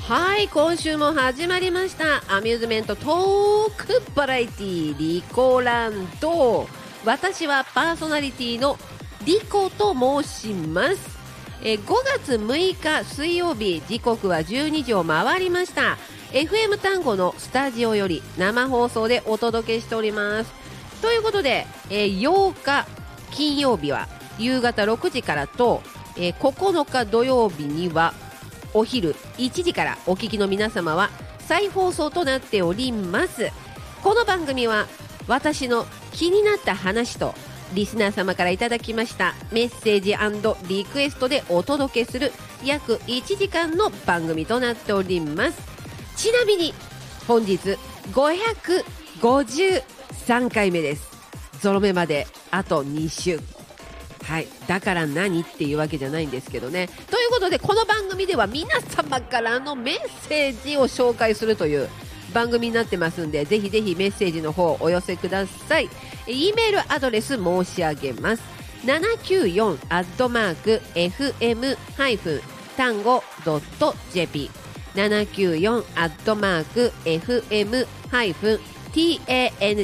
はい、今週も始まりましたアミューズメントトークバラエティリコランド。私はパーソナリティのリコと申します。5月6日水曜日、時刻は12時を回りました。 FM 単語のスタジオより生放送でお届けしております。ということで、8日金曜日は夕方6時からと、9日土曜日にはお昼1時からお聞きの皆様は再放送となっております。この番組は私の気になった話とリスナー様からいただきましたメッセージ&リクエストでお届けする約1時間の番組となっております。ちなみに本日553回目です。ゾロ目まであと2週。はい、だから何っていうわけじゃないんですけどね。ということで、この番組では皆様からのメッセージを紹介するという番組になってますんで、ぜひぜひメッセージの方お寄せください。E メールアドレス申し上げます。794@fm-tango.jp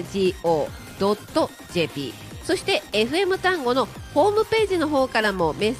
794@fm-tango.jp そして FM 単語のホームページの方からもメッ